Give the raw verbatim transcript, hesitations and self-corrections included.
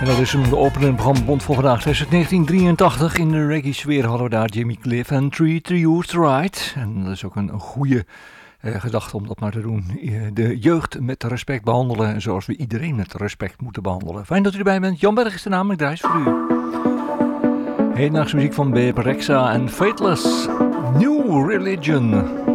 En dat is een openende programma Bond voor vandaag. Dat is het negentien drieëntachtig. In de reggae sfeer hadden we daar Jimmy Cliff en Three to Youth Right. En dat is ook een, een goede uh, gedachte om dat maar te doen. Uh, de jeugd met respect behandelen zoals we iedereen met respect moeten behandelen. Fijn dat u erbij bent. Jan Berg is de naam, ik draai voor u. Hedendaagse muziek van Bebe Rexha en Fateless. New Religion.